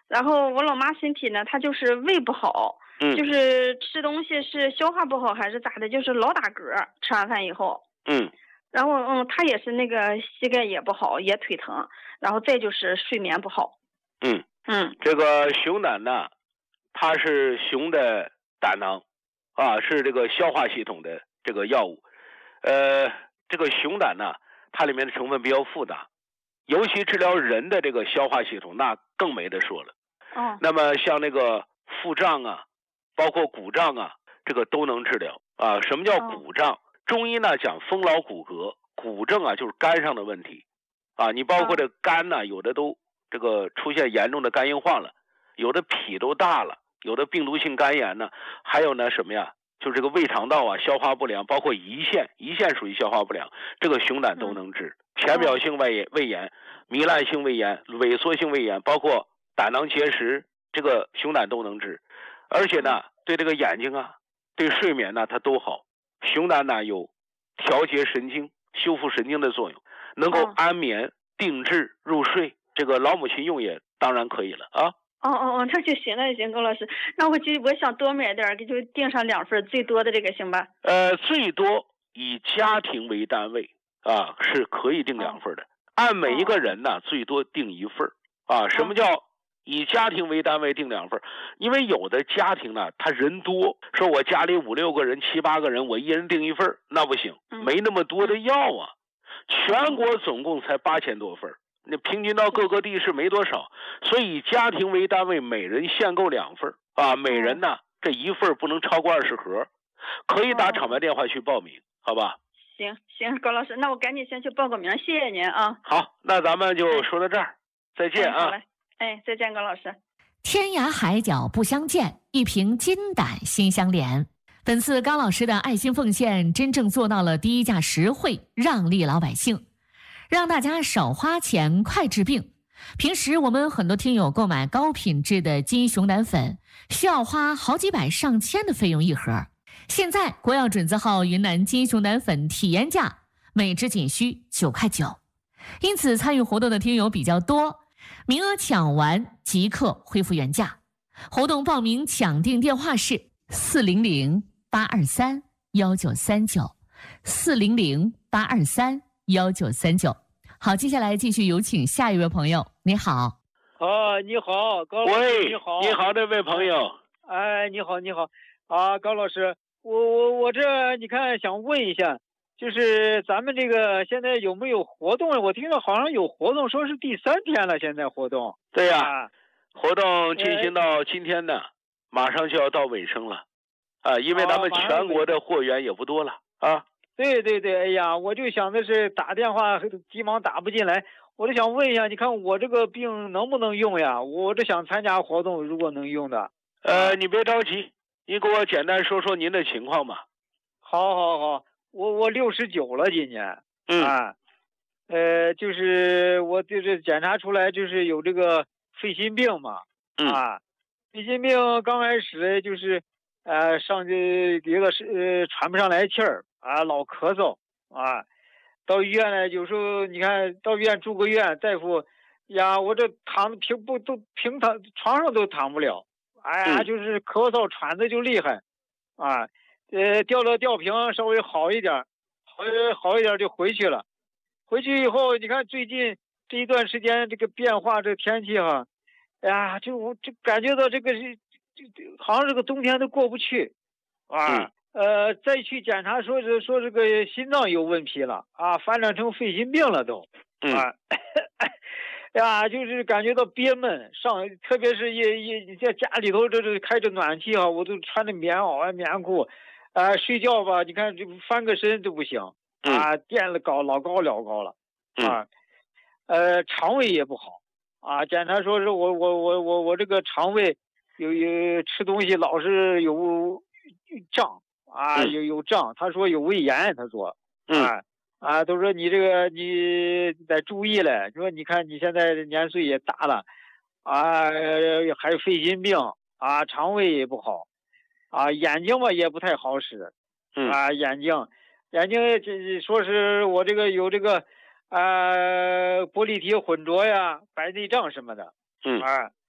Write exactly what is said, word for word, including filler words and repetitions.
然后我老妈身体呢，她就是胃不好， 嗯， 就是吃东西是消化不好还是咋的，就是老打嗝，吃完饭以后。 嗯， 然后嗯，她也是那个膝盖也不好，也腿疼，然后再就是睡眠不好。 嗯， 嗯， 这个熊胆呢，它是熊的胆囊，啊，是这个消化系统的这个药物。呃，这个熊胆呢，它里面的成分比较复杂，尤其治疗人的这个消化系统，那更没得说了。 哦， 那么像那个腹胀啊，包括鼓胀啊，这个都能治疗啊。什么叫鼓胀？中医呢讲风劳骨骼，骨症啊就是肝上的问题啊。你包括这肝呢，有的都这个出现严重的肝硬化了，有的脾都大了，有的病毒性肝炎呢，还有呢什么呀？就是这个胃肠道啊消化不良，包括胰腺，胰腺属于消化不良，这个熊胆都能治。浅表性胃炎、胃炎、糜烂性胃炎、萎缩性胃炎，包括胆囊结石，这个熊胆都能治。而且呢，对这个眼睛啊，对睡眠呢，它都好。熊胆呢有调节神经、修复神经的作用，能够安眠、定志、入睡。这个老母亲用也当然可以了啊。 哦哦哦，那就行，那就行，高老师。那我就我想多买点，就订上两份，最多的这个行吧？ 呃，最多以家庭为单位啊，是可以订两份的。哦、按每一个人呢，最多订一份啊。什么叫以家庭为单位订两份？因为有的家庭呢，他人多，说我家里五六个人、七八个人，我一人订一份，那不行，没那么多的药啊。全国总共才八千多份。那平均到各个地市没多少，所以以家庭为单位，每人限购两份啊，每人呢这一份不能超过二十盒，可以打厂牌电话去报名，好吧？ 行行，高老师，那我赶紧先去报个名，谢谢您啊。 好，那咱们就说到这儿，再见啊。 好嘞，哎，再见，高老师。 天涯海角不相见，一瓶金胆心相连。本次高老师的爱心奉献，真正做到了低价实惠，让利老百姓。让大家少花钱，快治病。平时我们很多听友购买高品质的金熊胆粉，需要花好几百上千的费用一盒。现在国药准字号云南金熊胆粉体验价每支仅需九块九，因此参与活动的听友比较多，名额抢完即刻恢复原价。活动报名抢订电话是四零零八二三幺九三九，四零零八二三幺九三九。好，接下来继续有请下一位朋友。你好。 啊，你好，高老师，你好， 你好，这位朋友。 哎，你好，你好，啊，高老师，我我我这你看想问一下，就是咱们这个现在有没有活动？我听到好像有活动，说是第三天了，现在活动。 对呀、啊，活动进行到今天呢，马上就要到尾声了，啊，因为咱们全国的货源也不多了啊。 对对对，哎呀，我就想的是打电话急忙打不进来，我就想问一下，你看我这个病能不能用呀？我这想参加活动，如果能用的。 呃，你别着急，你给我简单说说您的情况吧。 好，好，好，我我六十九了，今年。 嗯。 啊，呃，就是我就是检查出来就是有这个肺心病嘛。 嗯。 啊，肺心病刚开始就是，呃，上去一个是呃喘不上来气儿。啊，老咳嗽啊，到医院呢，有时候你看到医院住个院，大夫呀，我这躺平不都平躺床上都躺不了，哎呀， 嗯、 就是咳嗽喘的就厉害，啊，呃，吊了吊瓶稍微好一点，好好一点就回去了，回去以后你看最近这一段时间这个变化，这天气哈，哎呀，就我就感觉到这个是就好像这个冬天都过不去，啊。 嗯呃，再去检查说是说这个心脏有问题了啊，发展成肺心病了都，啊，呀，就是感觉到憋闷，上特别是也也在家里头这这开着暖气啊，我都穿着棉袄啊棉裤，啊，睡觉吧，你看这翻个身都不行啊，垫了高老高老高了啊，呃，肠胃也不好啊，检查说是我我我我我这个肠胃有有吃东西老是有胀。啊，有有胀，他说有胃炎，他说，啊啊，都说你这个你得注意了，说你看你现在年岁也大了，啊，还有肺心病啊，肠胃也不好，啊，眼睛吧也不太好使，啊，眼睛，眼睛这说是我这个有这个，呃，玻璃体混浊呀，白内障什么的， 嗯， 啊，